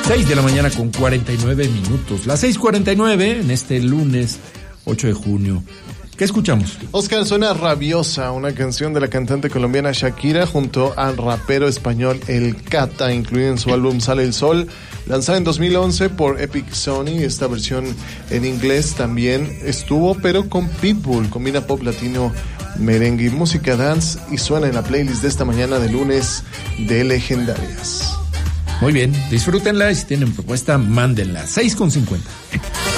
6 de la mañana con 49 minutos. Las 6:49 en este lunes 8 de junio. ¿Qué escuchamos? Oscar, suena Rabiosa, una canción de la cantante colombiana Shakira junto al rapero español El Cata, incluida en su álbum Sale el Sol, lanzada en 2011 por Epic Sony. Esta versión en inglés también estuvo, pero con Pitbull. Combina pop latino, merengue y música dance y suena en la playlist de esta mañana de lunes de Legendarias. Muy bien, disfrútenla y si tienen propuesta, mándenla. 6:50.